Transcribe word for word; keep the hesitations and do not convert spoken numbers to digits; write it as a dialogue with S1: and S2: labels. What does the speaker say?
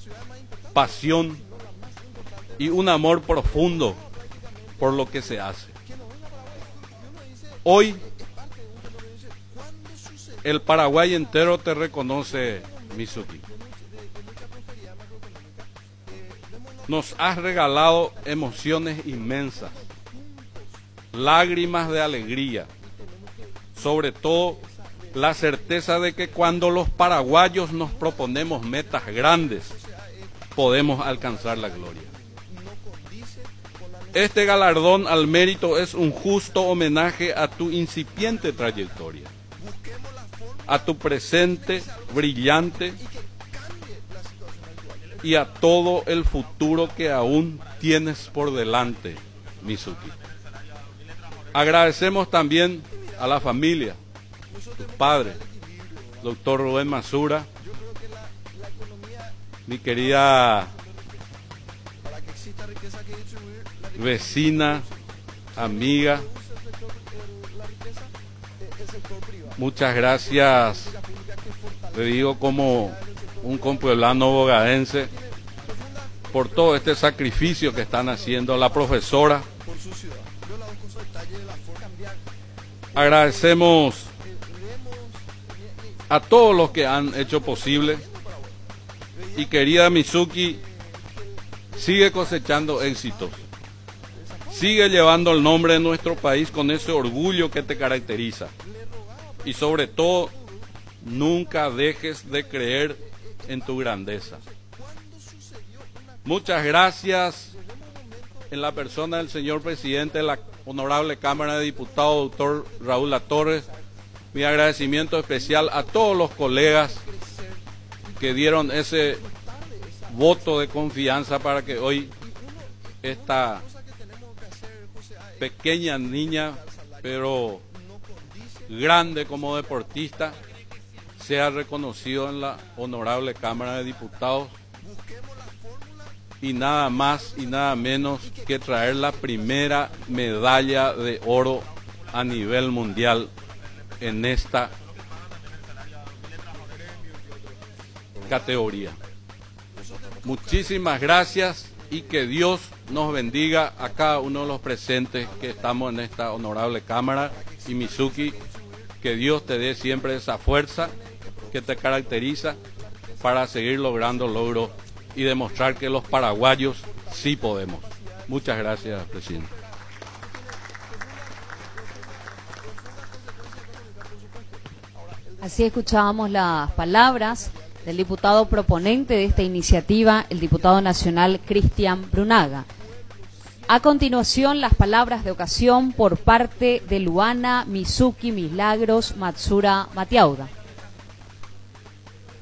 S1: pasión y un amor profundo por lo que se hace. Hoy el Paraguay entero te reconoce, Mizuki. Nos has regalado emociones inmensas, lágrimas de alegría, sobre todo la certeza de que cuando los paraguayos nos proponemos metas grandes, podemos alcanzar la gloria. Este galardón al mérito es un justo homenaje a tu incipiente trayectoria, a tu presente brillante y a todo el futuro que aún tienes por delante, Mizuki. Agradecemos también a la familia, tus padres, doctor Rubén Masura, mi querida vecina, amiga. Muchas gracias, te digo como un compueblano bogadense, por todo este sacrificio que están haciendo. La profesora, agradecemos a todos los que han hecho posible. Y querida Mizuki, sigue cosechando éxitos, sigue llevando el nombre de nuestro país con ese orgullo que te caracteriza. Y sobre todo, nunca dejes de creer en tu grandeza. Muchas gracias en la persona del señor presidente de la Honorable Cámara de Diputados, doctor Raúl Latorre. Mi agradecimiento especial a todos los colegas que dieron ese voto de confianza para que hoy esta pequeña niña, pero grande como deportista, sea reconocido en la Honorable Cámara de Diputados, y nada más y nada menos que traer la primera medalla de oro a nivel mundial en esta categoría. Muchísimas gracias y que Dios nos bendiga a cada uno de los presentes que estamos en esta honorable cámara. Y Mizuki, que Dios te dé siempre esa fuerza que te caracteriza para seguir logrando logros y demostrar que los paraguayos sí podemos. Muchas gracias, presidente.
S2: Así escuchábamos las palabras del diputado proponente de esta iniciativa, el diputado nacional Cristian Brunaga. A continuación, las palabras de ocasión por parte de Luana Mizuki Milagros Matsura Matiauda.